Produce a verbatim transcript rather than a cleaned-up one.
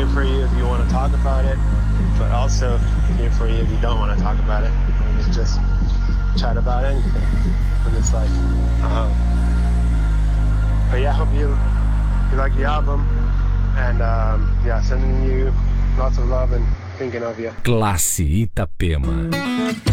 for you if you want to talk about it, but also here for you if you don't want to talk about it. We can just chat about anything in this life. Um, but yeah, I hope you you like the album, and um, yeah, sending you lots of love and thinking of you. Classe Itapema.